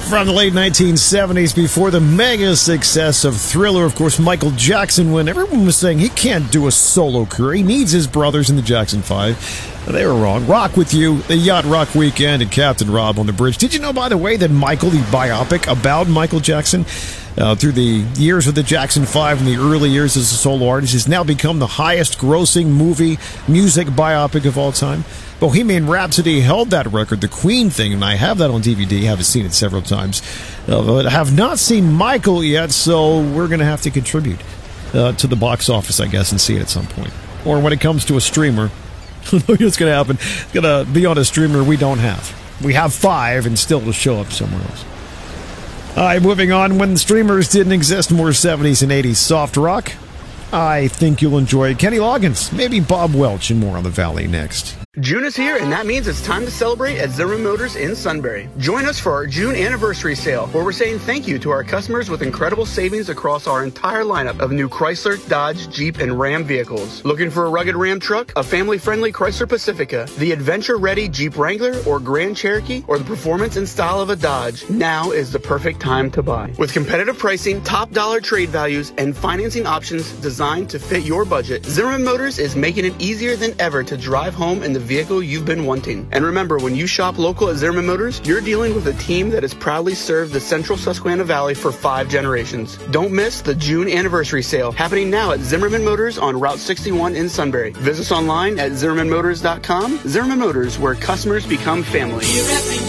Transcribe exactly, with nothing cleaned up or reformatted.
From the late nineteen seventies, before the mega success of Thriller, of course, Michael Jackson, when everyone was saying he can't do a solo career, he needs his brothers in the Jackson Five. They were wrong. Rock with You, the Yacht Rock Weekend, and Captain Rob on the Bridge. Did you know, by the way, that Michael, the biopic about Michael Jackson, uh, through the years with the Jackson Five and the early years as a solo artist, has now become the highest-grossing movie music biopic of all time? Bohemian Rhapsody held that record, the Queen thing, and I have that on D V D. Haven't seen it several times, uh, but I have not seen Michael yet, so we're going to have to contribute uh, to the box office, I guess, and see it at some point. Or when it comes to a streamer, it's going to happen. It's going to be on a streamer we don't have. We have five, and still will show up somewhere else. All right, moving on. When streamers didn't exist, more seventies and eighties soft rock. I think you'll enjoy Kenny Loggins, maybe Bob Welch, and more on the Valley next. June is here, and that means it's time to celebrate at Zimmerman Motors in Sunbury. Join us for our June anniversary sale, where we're saying thank you to our customers with incredible savings across our entire lineup of new Chrysler, Dodge, Jeep, and Ram vehicles. Looking for a rugged Ram truck, a family-friendly Chrysler Pacifica, the adventure-ready Jeep Wrangler or Grand Cherokee, or the performance and style of a Dodge? Now is the perfect time to buy. With competitive pricing, top dollar trade values, and financing options designed to fit your budget, Zimmerman Motors is making it easier than ever to drive home in the vehicle you've been wanting. And remember, when you shop local at Zimmerman Motors, you're dealing with a team that has proudly served the central Susquehanna Valley for five generations. Don't miss the June anniversary sale happening now at Zimmerman Motors on Route sixty-one in Sunbury. Visit us online at zimmerman motors dot com. Zimmerman Motors, where customers become family.